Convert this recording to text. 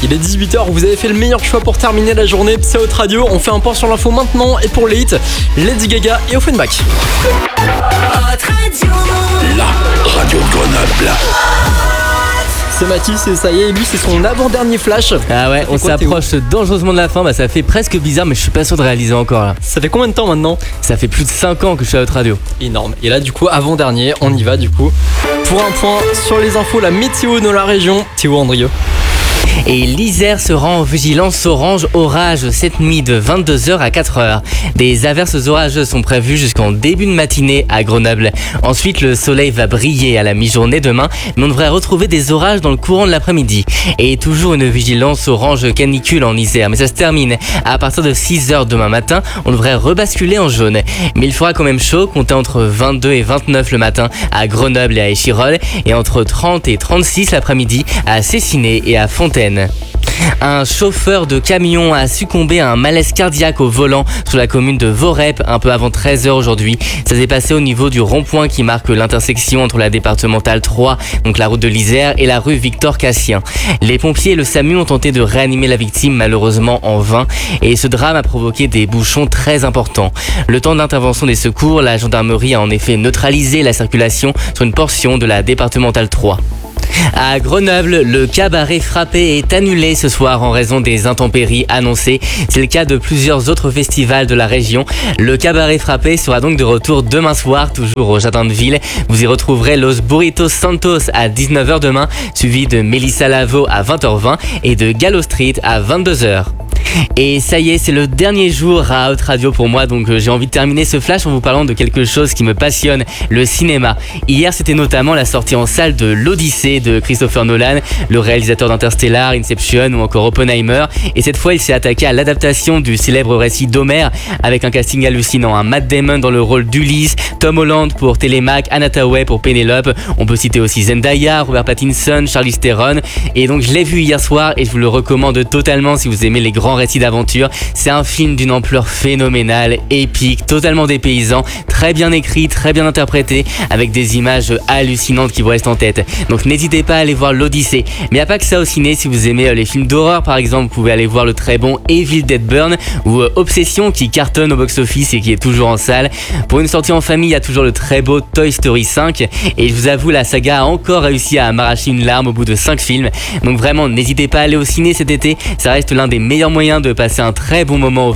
Il est 18h, vous avez fait le meilleur choix pour terminer la journée. C'est Hot Radio, on fait un point sur l'info maintenant. Et pour les hits, Lady Gaga et Offenbach. La radio de Grenoble. C'est Mathis et ça y est, lui c'est son avant-dernier flash. Ah ouais, on s'approche dangereusement de la fin. Ça fait presque bizarre, mais je suis pas sûr de réaliser encore là. Ça fait combien de temps maintenant? Ça fait plus de 5 ans que je suis à Hot Radio. Énorme. Et là du coup, avant-dernier, on y va du coup. Pour un point sur les infos, la météo dans la région. Théo Andrieux. Et l'Isère se rend en vigilance orange orage cette nuit de 22h à 4h. Des averses orageuses sont prévues jusqu'en début de matinée à Grenoble. Ensuite, le soleil va briller à la mi-journée demain, mais on devrait retrouver des orages dans le courant de l'après-midi. Et toujours une vigilance orange canicule en Isère, mais ça se termine. À partir de 6h demain matin, on devrait rebasculer en jaune. Mais il fera quand même chaud, comptez entre 22 et 29 le matin à Grenoble et à Échirolles, et entre 30 et 36 l'après-midi à Cessiné et à Fontaine. Un chauffeur de camion a succombé à un malaise cardiaque au volant sur la commune de Vorep un peu avant 13h aujourd'hui. Ça s'est passé au niveau du rond-point qui marque l'intersection entre la départementale 3, donc la route de l'Isère, et la rue Victor Cassien. Les pompiers et le SAMU ont tenté de réanimer la victime, malheureusement en vain, et ce drame a provoqué des bouchons très importants. Le temps d'intervention des secours, la gendarmerie a en effet neutralisé la circulation sur une portion de la départementale 3. À Grenoble, le cabaret Frappé est annulé ce soir en raison des intempéries annoncées. C'est le cas de plusieurs autres festivals de la région. Le cabaret Frappé sera donc de retour demain soir, toujours au Jardin de Ville. Vous y retrouverez Los Burritos Santos à 19h demain, suivi de Mélissa Lavo à 20h20 et de Gallo Street à 22h. Et ça y est, c'est le dernier jour à Hot Radio pour moi, donc j'ai envie de terminer ce flash en vous parlant de quelque chose qui me passionne, le cinéma. Hier, c'était notamment la sortie en salle de l'Odyssée de Christopher Nolan, le réalisateur d'Interstellar, Inception ou encore Oppenheimer. Et cette fois, il s'est attaqué à l'adaptation du célèbre récit d'Homère avec un casting hallucinant. Matt Damon dans le rôle d'Ulysse, Tom Holland pour Télémaque, Anna Thaoué pour Pénélope. On peut citer aussi Zendaya, Robert Pattinson, Charlize Theron. Et donc, je l'ai vu hier soir et je vous le recommande totalement si vous aimez les grands récits d'aventure. C'est un film d'une ampleur phénoménale, épique, totalement dépaysant, très bien écrit, très bien interprété, avec des images hallucinantes qui vous restent en tête. Donc n'hésitez pas à aller voir l'Odyssée. Mais il n'y a pas que ça au ciné, si vous aimez les films d'horreur par exemple, vous pouvez aller voir le très bon Evil Dead Burn ou Obsession qui cartonne au box-office et qui est toujours en salle. Pour une sortie en famille, il y a toujours le très beau Toy Story 5 et je vous avoue, la saga a encore réussi à m'arracher une larme au bout de 5 films. Donc vraiment, n'hésitez pas à aller au ciné cet été, ça reste l'un des meilleurs moyens de passer un très bon moment au